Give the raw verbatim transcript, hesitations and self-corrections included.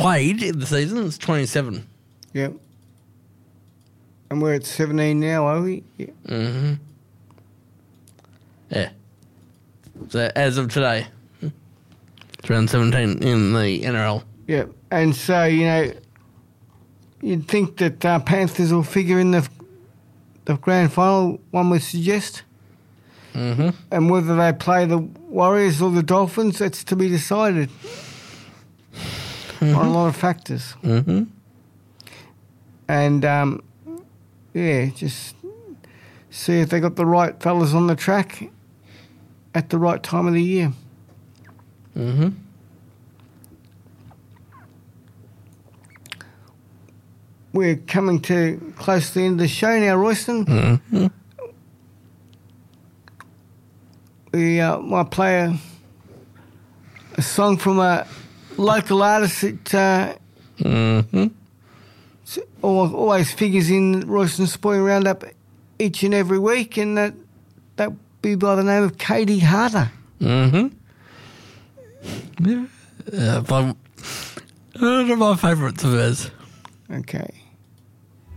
played in the season, it's twenty-seven. Yep. And we're at seventeen now, are we? Yeah. Mm-hmm. Yeah. So as of today, it's around seventeen in the N R L. Yep. And so, you know, you'd think that uh, Panthers will figure in the the grand final, one would suggest. Mm-hmm. And whether they play the Warriors or the Dolphins, that's to be decided mm-hmm. on a lot of factors. Mm-hmm. And, um, yeah, just see if they got the right fellas on the track at the right time of the year. Mm-hmm. We're coming to close to the end of the show now, Royston. Mm-hmm. We uh, might play a, a song from a local artist that uh, mm-hmm. always figures in Royston Sporting Roundup each and every week, and that that be by the name of Katie Harder. Mm-hmm. Yeah, uh, one of my favourites of hers. Okay.